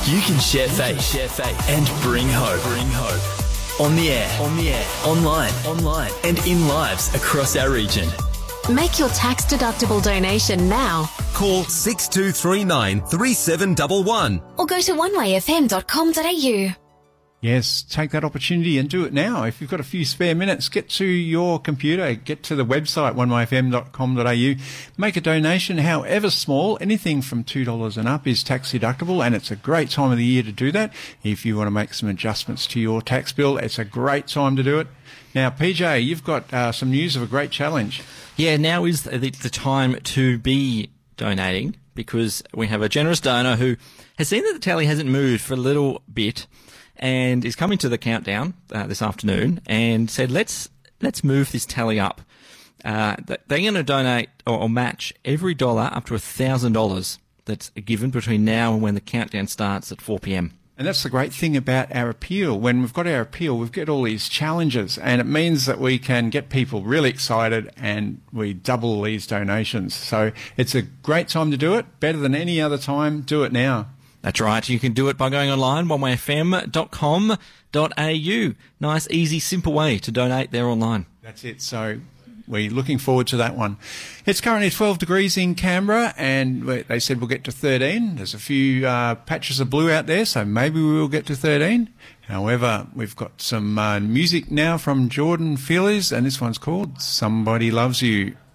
You can share faith, and bring hope. On the air, online, and in lives across our region. Make your tax-deductible donation now. Call 6239 3711 Or go to onewayfm.com.au. Yes, take that opportunity and do it now. If you've got a few spare minutes, get to your computer, get to the website, onewayfm.com.au, make a donation, however small. Anything from $2 and up is tax deductible, and it's a great time of the year to do that. If you want to make some adjustments to your tax bill, it's a great time to do it. Now, PJ, you've got some news of a great challenge. Yeah, now is the time to be donating, because we have a generous donor who has seen that the tally hasn't moved for a little bit and is coming to the countdown this afternoon and said, let's move this tally up. They're going to donate or match every dollar up to $1,000 that's given between now and when the countdown starts at 4 p.m. And that's the great thing about our appeal. When we've got our appeal, we've got all these challenges, and it means that we can get people really excited and we double these donations. So it's a great time to do it, better than any other time. Do it now. That's right. You can do it by going online, onewayfm.com.au. Nice, easy, simple way to donate there online. That's it. So we're looking forward to that one. It's currently 12 degrees in Canberra, and they said we'll get to 13. There's a few patches of blue out there, so maybe we will get to 13. However, we've got some music now from Jordan Feelers, and this one's called Somebody Loves You.